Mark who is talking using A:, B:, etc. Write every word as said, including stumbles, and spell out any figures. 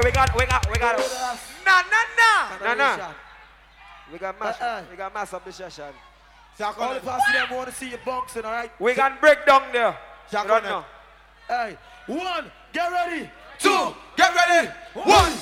A: we got, we got, we got. Nah, nah, nah. Nah, nah.
B: We got mash, uh, uh. we got mass up the session.
C: All the passes them want to see you bouncing, alright?
A: We can break down there.
C: Right now. Hey, one, get ready. Two, get ready. One.